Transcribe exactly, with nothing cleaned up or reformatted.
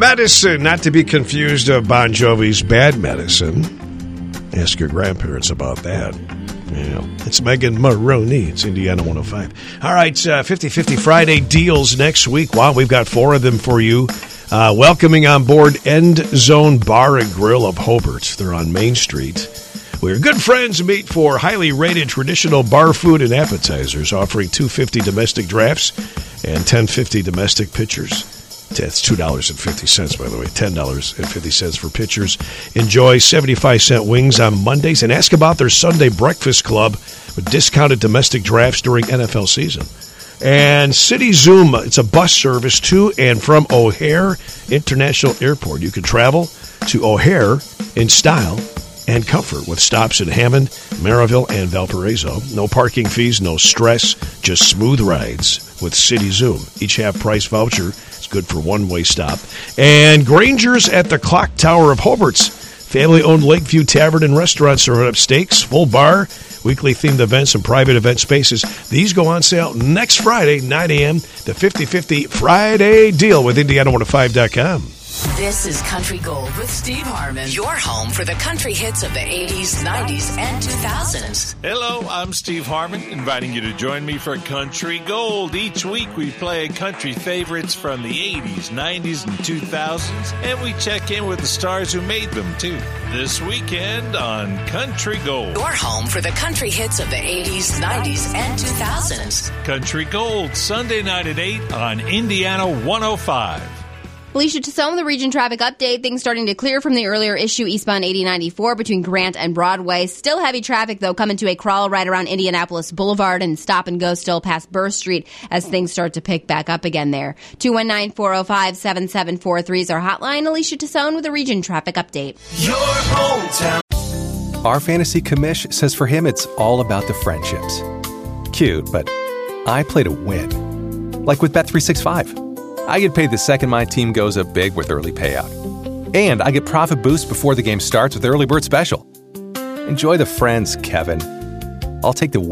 Medicine, not to be confused with Bon Jovi's Bad Medicine. Ask your grandparents about that. Yeah. It's Megan Maroney. It's Indiana one oh five. All right, uh, fifty-fifty Friday deals next week. Wow, we've got four of them for you. Uh, welcoming on board End Zone Bar and Grill of Hobart. They're on Main Street. We're good friends who meet for highly rated traditional bar food and appetizers, offering two dollars and fifty cents domestic drafts and ten dollars and fifty cents domestic pitchers. That's two dollars and fifty cents, by the way, ten dollars and fifty cents for pitchers. Enjoy seventy-five cent wings on Mondays, and ask about their Sunday breakfast club with discounted domestic drafts during N F L season. And City Zoom, it's a bus service to and from O'Hare International Airport. You can travel to O'Hare in style and comfort with stops in Hammond, Maryville, and Valparaiso. No parking fees, no stress, just smooth rides with City Zoom. Each half-price voucher is good for one-way stop. And Granger's at the Clock Tower of Hobart's family-owned Lakeview Tavern and Restaurant, serving up steaks, full bar, weekly themed events, and private event spaces. These go on sale next Friday, nine a.m. The fifty-fifty Friday deal with Indiana one oh five dot com. This is Country Gold with Steve Harmon, your home for the country hits of the eighties, nineties, and two thousands. Hello, I'm Steve Harmon, inviting you to join me for Country Gold. Each week we play country favorites from the eighties, nineties, and two thousands, and we check in with the stars who made them, too. This weekend on Country Gold. Your home for the country hits of the eighties, nineties, and two thousands. Country Gold, Sunday night at eight on Indiana one oh five. Alicia Tassone, the region traffic update. Things starting to clear from the earlier issue eastbound eighty ninety-four between Grant and Broadway. Still heavy traffic, though, coming to a crawl right around Indianapolis Boulevard, and stop and go still past Burr Street as things start to pick back up again there. two one nine, four oh five, seven seven four three is our hotline. Alicia Tassone with the region traffic update. Your hometown. Our fantasy commish says for him it's all about the friendships. Cute, but I play to win. Like with Bet three sixty-five. I get paid the second my team goes up big with early payout. And I get profit boost before the game starts with Early Bird Special. Enjoy the friends, Kevin. I'll take the